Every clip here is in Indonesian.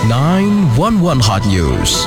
911 Hot News.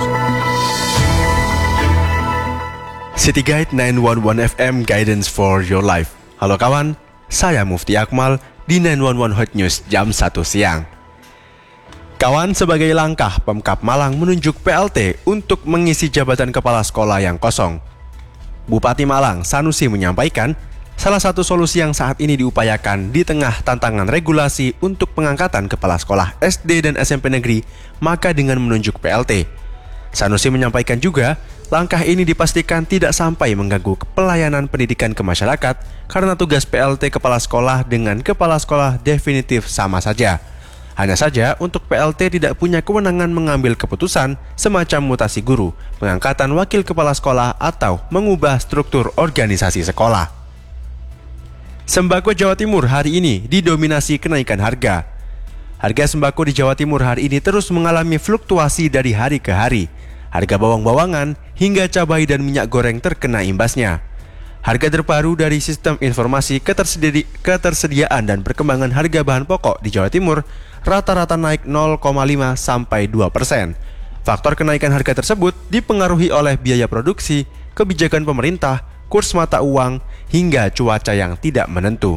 City Guide 911 FM Guidance for Your Life. Halo kawan, saya Mufti Akmal di 911 Hot News jam 1 siang. Kawan, sebagai langkah Pemkab Malang menunjuk PLT untuk mengisi jabatan kepala sekolah yang kosong. Bupati Malang, Sanusi, menyampaikan salah satu solusi yang saat ini diupayakan di tengah tantangan regulasi untuk pengangkatan kepala sekolah SD dan SMP negeri, maka dengan menunjuk PLT. Sanusi menyampaikan juga, langkah ini dipastikan tidak sampai mengganggu pelayanan pendidikan ke masyarakat karena tugas PLT kepala sekolah dengan kepala sekolah definitif sama saja. Hanya saja untuk PLT tidak punya kewenangan mengambil keputusan semacam mutasi guru, pengangkatan wakil kepala sekolah atau mengubah struktur organisasi sekolah. Sembako Jawa Timur hari ini didominasi kenaikan harga. Harga sembako di Jawa Timur hari ini terus mengalami fluktuasi dari hari ke hari. Harga bawang-bawangan hingga cabai dan minyak goreng terkena imbasnya. Harga terbaru dari Sistem Informasi Ketersediaan dan Perkembangan Harga Bahan Pokok di Jawa Timur rata-rata naik 0,5 sampai 2%. Faktor kenaikan harga tersebut dipengaruhi oleh biaya produksi, kebijakan pemerintah, kurs mata uang, hingga cuaca yang tidak menentu.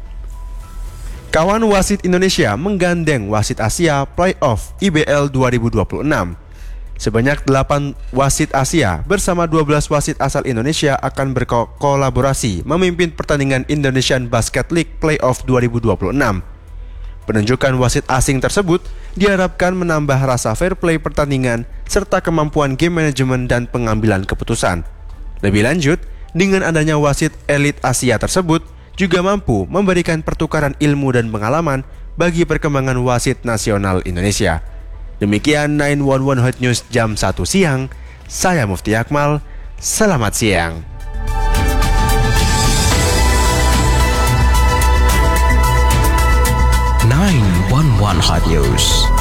Kawan wasit Indonesia menggandeng wasit Asia Playoff IBL 2026. Sebanyak 8 wasit Asia bersama 12 wasit asal Indonesia akan berkolaborasi memimpin pertandingan Indonesian Basket League Playoff 2026. Penunjukan wasit asing tersebut diharapkan menambah rasa fair play pertandingan serta kemampuan game management dan pengambilan keputusan. Lebih lanjut, dengan adanya wasit elit Asia tersebut juga mampu memberikan pertukaran ilmu dan pengalaman bagi perkembangan wasit nasional Indonesia. Demikian 911 Hot News jam 1 siang. Saya Mufti Akmal. Selamat siang. 911 Hot News.